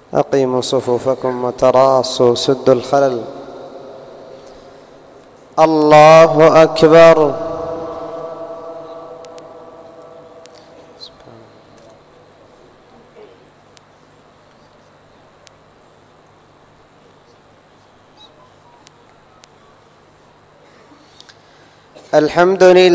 أقيموا صفوفكم وتراصوا سدوا الخلل. الله أكبر. الحمد لله.